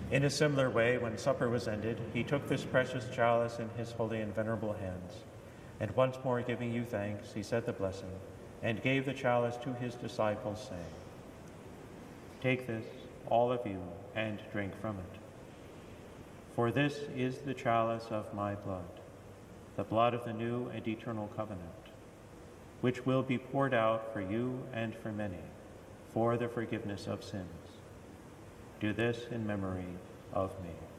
In a similar way, when supper was ended, he took this precious chalice in his holy and venerable hands, and once more giving you thanks, he said the blessing, and gave the chalice to his disciples, saying, "Take this, all of you, and drink from it. For this is the chalice of my blood, the blood of the new and eternal covenant, which will be poured out for you and for many, for the forgiveness of sins. Do this in memory of me."